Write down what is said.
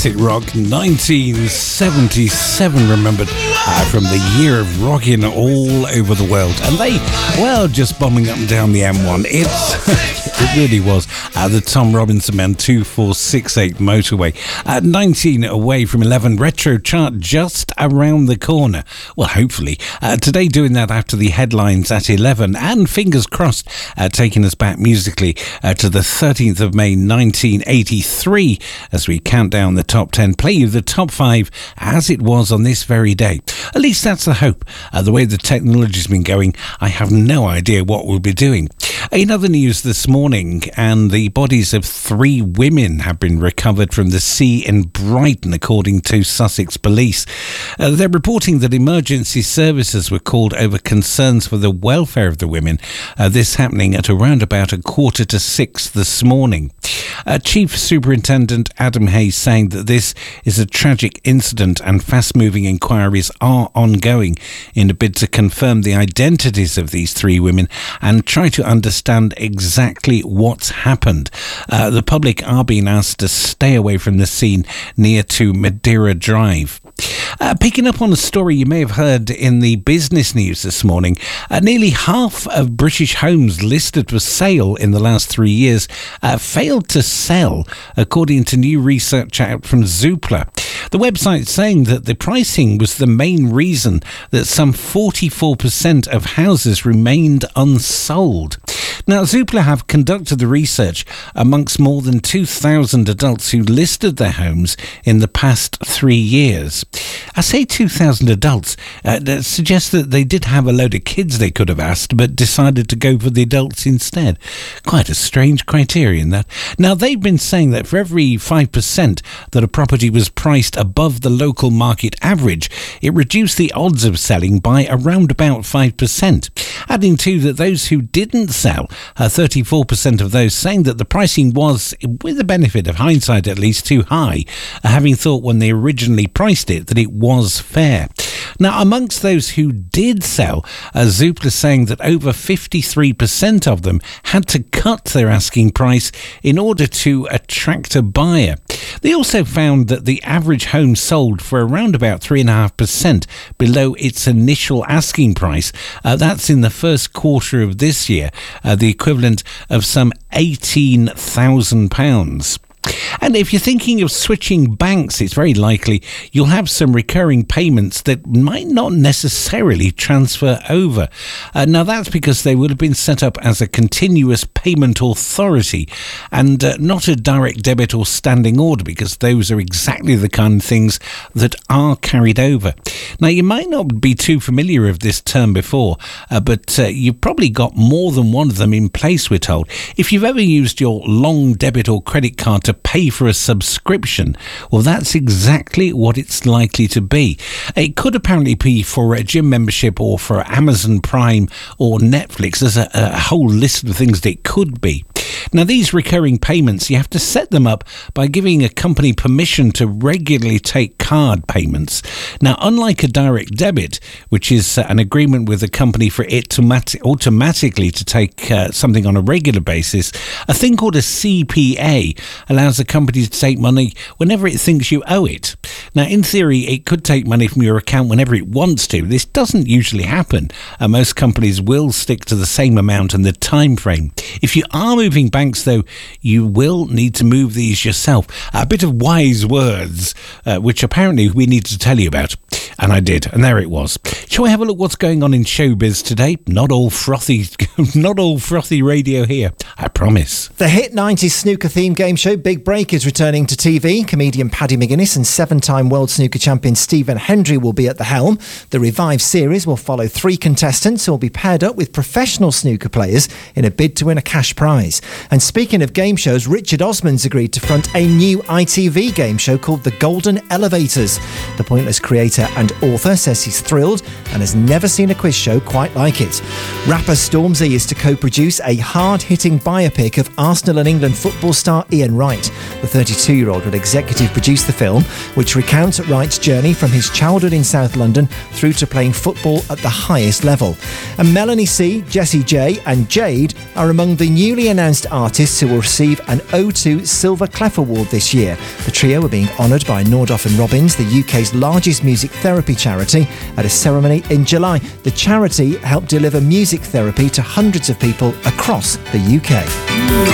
classic rock, 1977, remembered from the year of rocking all over the world. And they, well, just bombing up and down the M1. It really was. The Tom Robinson Band 2468 motorway. 19 away from 11. Retro chart just around the corner. Well, hopefully. Today doing that after the headlines at 11. And fingers crossed, taking us back musically to the 13th of May 1983 as we count down the top 10. Play you the top 5 as it was on this very day. At least that's the hope. The way the technology's been going, I have no idea what we'll be doing. In other news this morning, and the bodies of 3 women have been recovered from the sea in Brighton, according to Sussex Police. They're reporting that emergency services were called over concerns for the welfare of the women. This happening at around about 5:45 this morning. Chief Superintendent Adam Hayes saying that this is a tragic incident and fast-moving inquiries are ongoing in a bid to confirm the identities of these 3 women and try to understand exactly what's happened. The public are being asked to stay away from the scene near to Madeira Drive. Picking up on a story you may have heard in the business news this morning, nearly half of British homes listed for sale in the last 3 years failed to sell, according to new research out from Zoopla. The website saying that the pricing was the main reason that some 44% of houses remained unsold. Now, Zoopla have conducted the research amongst more than 2,000 adults who listed their homes in the past 3 years. I say 2,000 adults. That suggests that they did have a load of kids they could have asked, but decided to go for the adults instead. Quite a strange criterion, that. Now, they've been saying that for every 5% that a property was priced above the local market average, it reduced the odds of selling by around about 5%. Adding to that, those who didn't sell, 34% of those saying that the pricing was, with the benefit of hindsight at least, too high, having thought when they originally priced it that it was fair. Now, amongst those who did sell, Zoopla saying that over 53% of them had to cut their asking price in order to attract a buyer. They also found that the average home sold for around about 3.5% below its initial asking price. That's in the first quarter of this year, the equivalent of some £18,000. And if you're thinking of switching banks, it's very likely you'll have some recurring payments that might not necessarily transfer over. Now, that's because they would have been set up as a continuous payment authority and not a direct debit or standing order, because those are exactly the kind of things that are carried over. Now, you might not be too familiar with this term before, but you've probably got more than one of them in place, we're told. If you've ever used your long debit or credit card to pay for a subscription, well, that's exactly what it's likely to be. It could apparently be for a gym membership or for Amazon Prime or Netflix. There's a whole list of things that it could be. Now, these recurring payments, you have to set them up by giving a company permission to regularly take card payments. Now, unlike a direct debit, which is an agreement with a company for it to automatically to take something on a regular basis, a thing called a CPA allows a company to take money whenever it thinks you owe it. Now, in theory, it could take money from your account whenever it wants to. This doesn't usually happen. Most companies will stick to the same amount and the time frame. If you are moving banks, though, you will need to move these yourself. A bit of wise words, which apparently we need to tell you about. And I did, and there it was. Shall we have a look what's going on in showbiz today? Not all frothy radio here, I promise. The hit 90s snooker theme game show Big Break is returning to TV. Comedian Paddy McGuinness and 7-time world snooker champion Stephen Hendry will be at the helm. The revived series will follow 3 contestants who will be paired up with professional snooker players in a bid to win a cash prize. And speaking of game shows, Richard Osman's agreed to front a new ITV game show called The Golden Elevators. The Pointless creator and and author, says he's thrilled and has never seen a quiz show quite like it. Rapper Stormzy is to co-produce a hard-hitting biopic of Arsenal and England football star Ian Wright. The 32-year-old will executive produce the film, which recounts Wright's journey from his childhood in South London through to playing football at the highest level. And Melanie C, Jessie J and Jade are among the newly announced artists who will receive an O2 Silver Clef Award this year. The trio are being honoured by Nordoff and Robbins, the UK's largest music therapy charity, at a ceremony in July. The charity helped deliver music therapy to hundreds of people across the UK.